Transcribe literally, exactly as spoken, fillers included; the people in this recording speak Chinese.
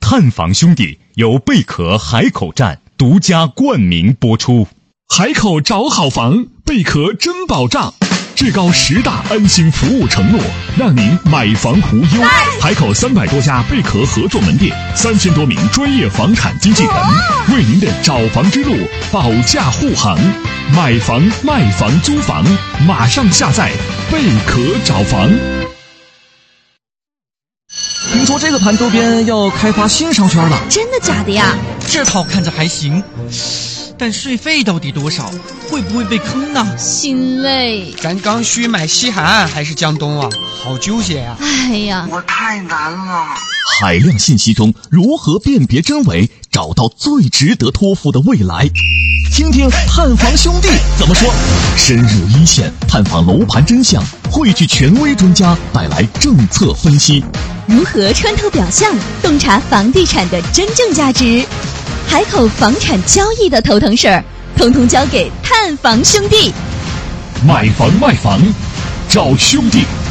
探房兄弟由贝壳海口站独家冠名播出。 海口找好房，贝壳真保障，至高十大安心服务承诺，让您买房无忧。海口三百多家贝壳合作门店，三千多名专业房产经纪人，为您的找房之路保驾护航。买房、卖房、租房，马上下载贝壳找房。 听说这个盘周边要开发新商圈了， 真的假的呀？ 这套看着还行，但税费到底多少？会不会被坑呢？ 心累。 咱刚需买西海岸还是江东啊？好纠结呀、啊！ 哎呀， 我太难了。 海量信息中如何辨别真伪，找到最值得托付的未来？听听探房兄弟怎么说。深入一线，探访楼盘真相，汇聚权威专家带来政策分析。 如何穿透表象，洞察房地产的真正价值？海口房产交易的头疼事儿，统统交给探房兄弟。 买房卖房，找兄弟。